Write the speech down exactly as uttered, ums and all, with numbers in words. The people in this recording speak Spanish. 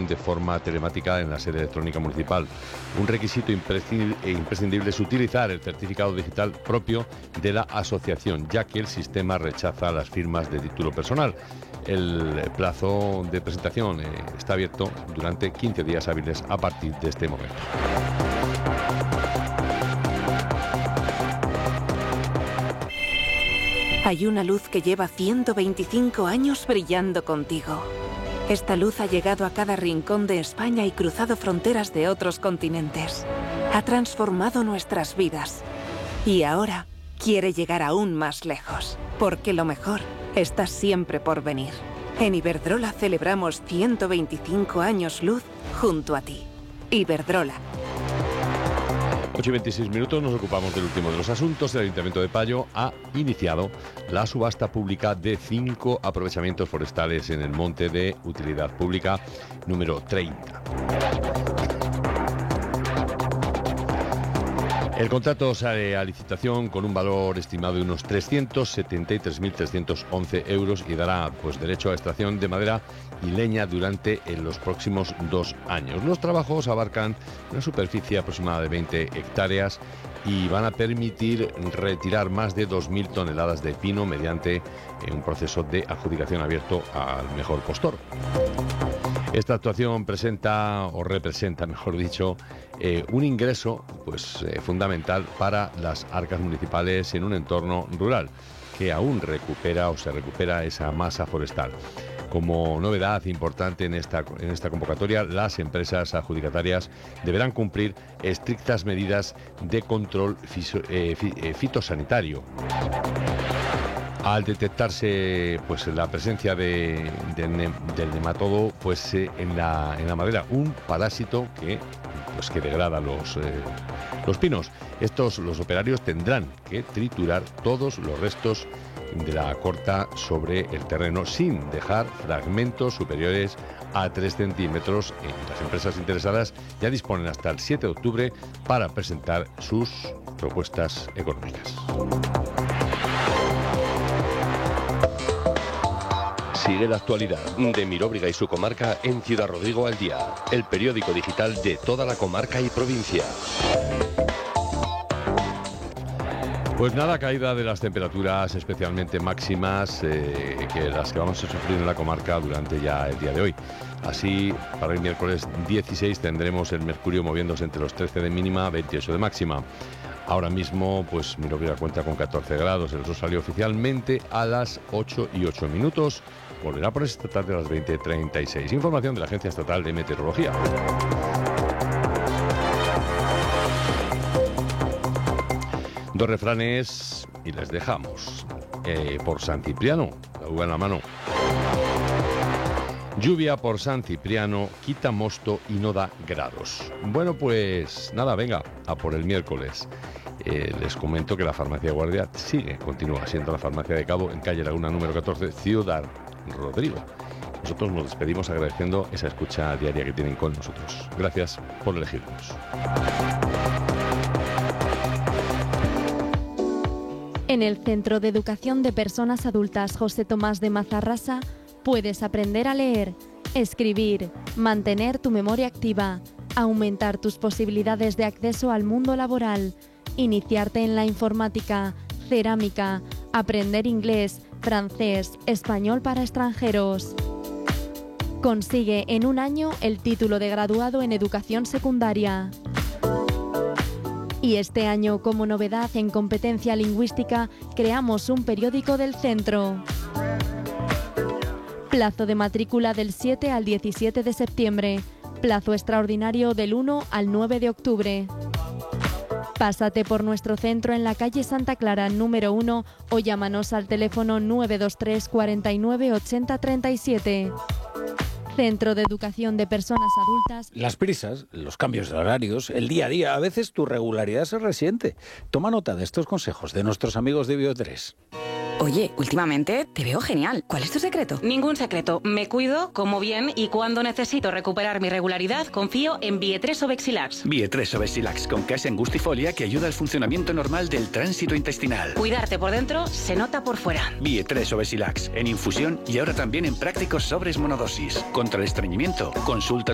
de forma telemática en la sede electrónica municipal. Un requisito imprescindible es utilizar el certificado digital propio de la asociación, ya que el sistema rechaza las firmas de título personal. El plazo de presentación eh, está abierto durante quince días hábiles a partir de este momento. Hay una luz que lleva ciento veinticinco años brillando contigo. Esta luz ha llegado a cada rincón de España y cruzado fronteras de otros continentes. Ha transformado nuestras vidas. Y ahora quiere llegar aún más lejos, porque lo mejor está siempre por venir. En Iberdrola celebramos ciento veinticinco años luz junto a ti. Iberdrola. ocho y veintiséis minutos, nos ocupamos del último de los asuntos. El Ayuntamiento de Payo ha iniciado la subasta pública de cinco aprovechamientos forestales en el monte de utilidad pública número treinta. El contrato sale a licitación con un valor estimado de unos trescientos setenta y tres mil trescientos once euros y dará pues derecho a extracción de madera y leña durante en los próximos dos años. Los trabajos abarcan una superficie aproximada de veinte hectáreas y van a permitir retirar más de dos mil toneladas de pino mediante un proceso de adjudicación abierto al mejor postor. Esta actuación presenta, o representa, mejor dicho, eh, un ingreso pues, eh, fundamental para las arcas municipales en un entorno rural que aún recupera o se recupera esa masa forestal. Como novedad importante en esta, en esta convocatoria, las empresas adjudicatarias deberán cumplir estrictas medidas de control fiso, eh, fitosanitario. Al detectarse pues la presencia de, de ne, del nematodo pues eh, en la en la madera, un parásito que pues que degrada los eh, los pinos. Estos los operarios tendrán que triturar todos los restos de la corta sobre el terreno sin dejar fragmentos superiores a tres centímetros. Y las empresas interesadas ya disponen hasta el siete de octubre para presentar sus propuestas económicas. Sigue la actualidad de Miróbriga y su comarca en Ciudad Rodrigo al Día, el periódico digital de toda la comarca y provincia. Pues nada, caída de las temperaturas especialmente máximas eh, que las que vamos a sufrir en la comarca durante ya el día de hoy. Así, para el miércoles dieciséis tendremos el mercurio moviéndose entre los trece de mínima, veintiocho de máxima. Ahora mismo, pues Miróbriga cuenta con catorce grados, el sol salió oficialmente a las ocho y ocho minutos. Volverá por esta tarde a las veinte y treinta y seis. Información de la Agencia Estatal de Meteorología. Dos refranes y les dejamos. Eh, por San Cipriano, la uva en la mano. Lluvia por San Cipriano, quita mosto y no da grados. Bueno, pues nada, venga, a por el miércoles. Eh, les comento que la farmacia de guardia sigue, continúa siendo la farmacia de Cabo en calle Laguna número catorce, Ciudad Rodrigo. Nosotros nos despedimos agradeciendo esa escucha diaria que tienen con nosotros. Gracias por elegirnos. En el Centro de Educación de Personas Adultas José Tomás de Mazarrasa puedes aprender a leer, escribir, mantener tu memoria activa, aumentar tus posibilidades de acceso al mundo laboral, iniciarte en la informática, cerámica, aprender inglés, francés, español para extranjeros. Consigue en un año el título de graduado en educación secundaria. Y este año, como novedad en competencia lingüística, creamos un periódico del centro. Plazo de matrícula del siete al diecisiete de septiembre. Plazo extraordinario del uno al nueve de octubre. Pásate por nuestro centro en la calle Santa Clara, número uno, o llámanos al teléfono nueve dos tres cuarenta y nueve ochenta treinta y siete. Centro de Educación de Personas Adultas. Las prisas, los cambios de horarios, el día a día, a veces tu regularidad se resiente. Toma nota de estos consejos de nuestros amigos de Bio tres. Oye, últimamente te veo genial. ¿Cuál es tu secreto? Ningún secreto. Me cuido, como bien y cuando necesito recuperar mi regularidad, confío en Vie tres Obexilax. Vie tres Obexilax con casa angustifolia que ayuda al funcionamiento normal del tránsito intestinal. Cuidarte por dentro se nota por fuera. Vie tres Obexilax en infusión y ahora también en prácticos sobres monodosis. Contra el estreñimiento, consulta